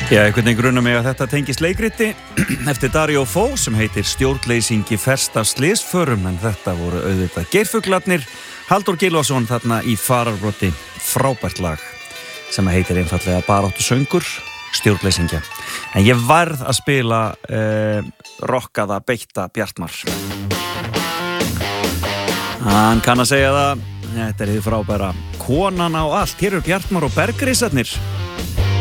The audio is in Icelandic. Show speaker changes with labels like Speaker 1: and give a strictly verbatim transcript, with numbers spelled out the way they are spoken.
Speaker 1: Já, einhvern veginn grunnar mig að þetta tengist leikriti eftir Dario Fó sem heitir Stjórnleysingi ferst af slysförum, en þetta voru auðvitað geirfuglarnir. Halldór Gylfason þarna í fararbroddi, frábært lag sem heitir einfallega Baráttu söngur Stjórnleysingja. En ég varð að spila eh, rockaða beitta Bjartmar. Hann kann að segja það, þetta er þið frábæra Konan á allt. Hér eru Bjartmar og Bergrisarnir.